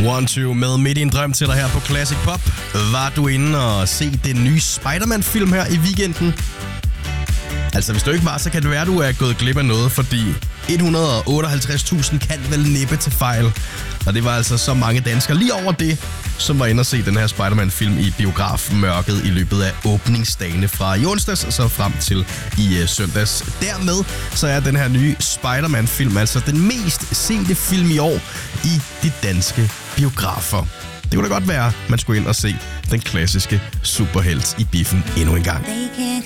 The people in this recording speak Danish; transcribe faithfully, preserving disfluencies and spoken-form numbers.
One Two med Midt i en drøm til dig her på Classic Pop. Var du inde og se den nye Spider-Man-film her i weekenden? Altså, hvis du ikke var, så kan det være, at du er gået glip af noget, fordi et hundrede og otteoghalvtreds tusind kan vel næppe til fejl. Og det var altså så mange danskere lige over det, som var inde og se den her Spider-Man-film i biografmørket i løbet af åbningsdagene fra i onsdags og så frem til i uh, søndags. Dermed så er den her nye Spider-Man-film altså den mest sete film i år i de danske biografer. Det kunne da godt være, man skulle ind og se den klassiske superhelt i biffen endnu en gang. They can't